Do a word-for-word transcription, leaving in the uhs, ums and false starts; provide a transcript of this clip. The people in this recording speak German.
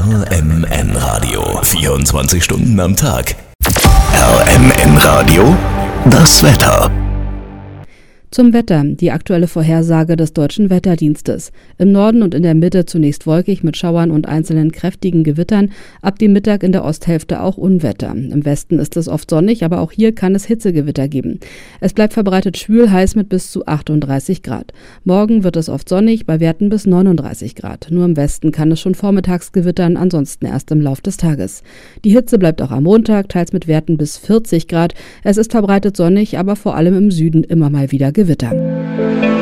R M N Radio. vierundzwanzig Stunden am Tag. R M N Radio, das Wetter. Zum Wetter, die aktuelle Vorhersage des Deutschen Wetterdienstes. Im Norden und in der Mitte zunächst wolkig mit Schauern und einzelnen kräftigen Gewittern, ab dem Mittag in der Osthälfte auch Unwetter. Im Westen ist es oft sonnig, aber auch hier kann es Hitzegewitter geben. Es bleibt verbreitet schwül, heiß mit bis zu achtunddreißig Grad. Morgen wird es oft sonnig, bei Werten bis neununddreißig Grad. Nur im Westen kann es schon vormittags gewittern, ansonsten erst im Lauf des Tages. Die Hitze bleibt auch am Montag, teils mit Werten bis vierzig Grad. Es ist verbreitet sonnig, aber vor allem im Süden immer mal wieder Gewitter.